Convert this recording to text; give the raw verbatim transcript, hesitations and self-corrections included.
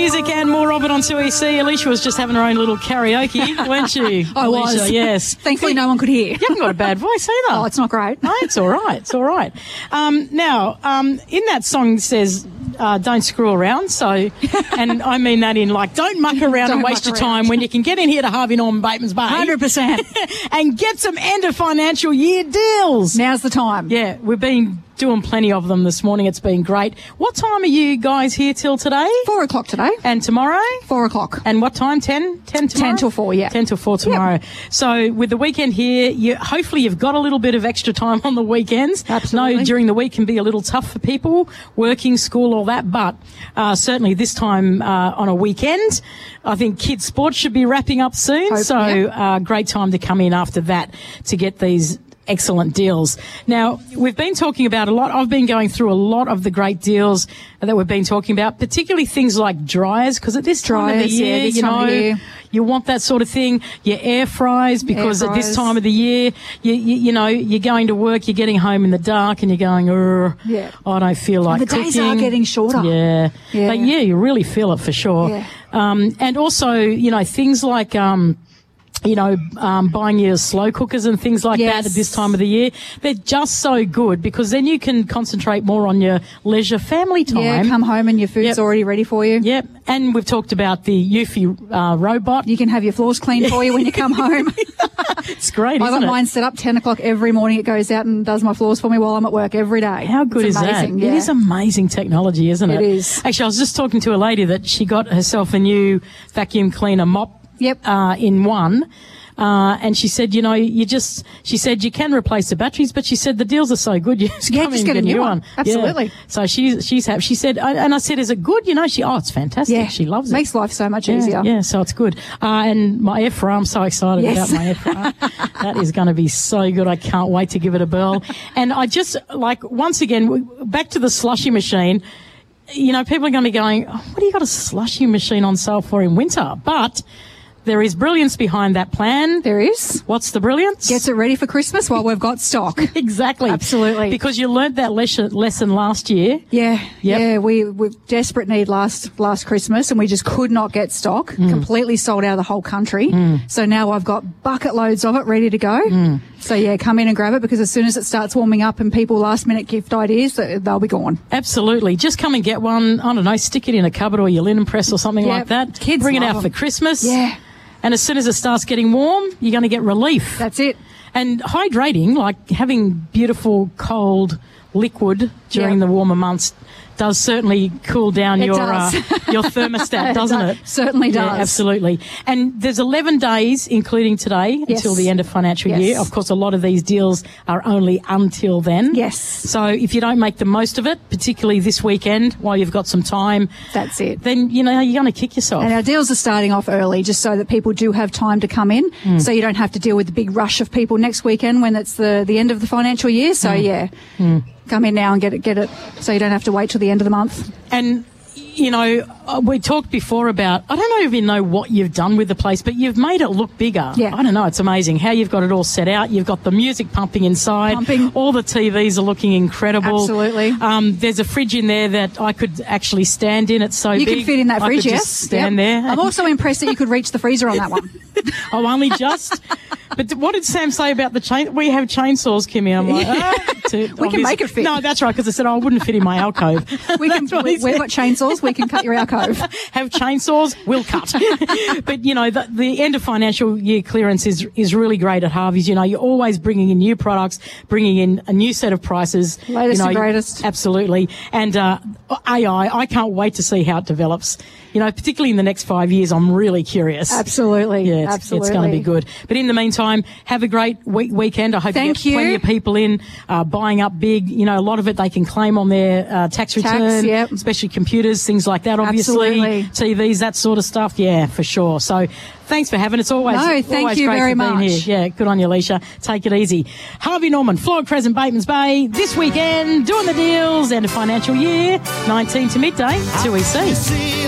music and more of it on two E C. Alicia was just having her own little karaoke, weren't she? I Alicia, was. Yes. Thankfully, no one could hear. You haven't got a bad voice either. Oh, it's not great. No, it's all right. It's all right. Um, now, um, in that song it says, uh, don't screw around. So, and I mean that in like, don't muck around Don't and waste your muck around. time when you can get in here to Harvey Norman Bateman's Bay. one hundred percent. And get some end of financial year deals. Now's the time. Yeah, we've been doing plenty of them this morning. It's been great. What time are you guys here till today? Four o'clock today. And tomorrow? Four o'clock. And what time? Ten? Ten tomorrow? Ten till four, yeah. Ten till four tomorrow. Yep. So with the weekend here, you hopefully you've got a little bit of extra time on the weekends. Absolutely. No, during the week can be a little tough for people, working, school, all that. But uh, certainly this time uh, on a weekend, I think kids' sports should be wrapping up soon. Hope, so yeah. uh, great time to come in after that to get these excellent deals. Now, we've been talking about a lot. I've been going through a lot of the great deals that we've been talking about, particularly things like dryers, because at this time Dryers, of the year, yeah, this you time know, of the year. you want that sort of thing. Your air fryers, because Air at this fryers. time of the year, you, you, you know, you're going to work, you're getting home in the dark, and you're going, "Ugh, Yeah. I don't feel like the cooking." days are getting shorter. Yeah, Yeah. But yeah, you really feel it for sure. Yeah. Um, and also, you know, things like. Um, you know, um, buying your slow cookers and things like Yes. that at this time of the year. They're just so good because then you can concentrate more on your leisure family time. Yeah, come home and your food's Yep. already ready for you. Yep. And we've talked about the Eufy uh, robot. You can have your floors cleaned for you when you come home. It's great, I isn't got it? mine set up ten o'clock every morning. It goes out and does my floors for me while I'm at work every day. How good It's is amazing. that? Yeah. It is amazing technology, isn't it? It is. Actually, I was just talking to a lady that she got herself a new vacuum cleaner mop Yep. uh, in one. Uh, and she said, you know, you just, she said you can replace the batteries, but she said the deals are so good, you just Yeah, come just in get and a get new a new one. one. Absolutely. Yeah. So she's, she's happy. She said, and I said, is it good? You know, she, oh, it's fantastic. Yeah. She loves it. Makes life so much Yeah, easier. yeah, so it's good. Uh, and my air fryer, I'm so excited Yes. about my air fryer. That is going to be so good. I can't wait to give it a whirl. And I just, like, once again, we- back to the slushy machine. You know, people are going to be going, oh, what do you got a slushy machine on sale for in winter? But there is brilliance behind that plan. There is. What's the brilliance? Gets it ready for Christmas while we've got stock. Exactly. Absolutely. Because you learnt that lesson lesson last year. Yeah, Yep. yeah, we we desperate need last last Christmas, and we just could not get stock. Mm. Completely sold out of the whole country. So now I've got bucket loads of it ready to go. Mm. So yeah, come in and grab it because as soon as it starts warming up and people last minute gift ideas, th- they'll be gone. Absolutely. Just come and get one. I don't know, stick it in a cupboard or your linen press or something Yep. like that. Kids Bring it love out them. for Christmas. Yeah. And as soon as it starts getting warm, you're going to get relief. That's it. And hydrating, like having beautiful cold liquid during Yep. the warmer months, does certainly cool down It your does. Uh, your thermostat, doesn't it? Certainly Yeah, does. absolutely. And there's eleven days, including today, Yes. until the end of financial Yes. year. Of course, a lot of these deals are only until then. Yes. So if you don't make the most of it, particularly this weekend, while you've got some time, That's it. then you know you're going to kick yourself. And our deals are starting off early just so that people do have time to come in. Mm. So you don't have to deal with the big rush of people next weekend when it's the, the end of the financial year. So Mm. yeah, come in now and get it, get it so you don't have to wait till the end of the month. And, you know, uh, we talked before about, I don't know even know what you've done with the place, but you've made it look bigger. Yeah. I don't know, it's amazing how you've got it all set out. You've got the music pumping inside. Pumping. All the T Vs are looking incredible. Absolutely. Um, there's a fridge in there that I could actually stand in. It's so You big. can fit in that I fridge, could yes. just stand Yep. there. I'm also impressed that you could reach the freezer on that one. Oh, only just. But what did Sam say about the chain? We have chainsaws, Kimmy. I'm like, ah, to, We can make it fit. No, that's right, because I said, oh, I wouldn't fit in my alcove. We can, That's what we, he we've said. got chainsaws. We can cut your alcove. Have chainsaws, we'll cut. But, you know, the, the end of financial year clearance is is really great at Harvey's. You know, you're always bringing in new products, bringing in a new set of prices. Latest you know, and greatest. Absolutely. And uh, A I, I can't wait to see how it develops. You know, particularly in the next five years, I'm really curious. Absolutely. Yeah, it's, Absolutely. it's going to be good. But in the meantime, have a great week, weekend. I hope Thank you get you. plenty of people in, uh, buying up big. You know, a lot of it they can claim on their uh, tax return, yep. especially computers, things like that, obviously. Absolutely. T Vs, that sort of stuff. Yeah, for sure. So thanks for having it. It's always, No, thank always you great very for being much. here. Yeah, good on you, Alicia. Take it easy. Harvey Norman, Floyd Crescent, Bateman's Bay, this weekend, doing the deals, end of financial year, nineteen to midday, two E C.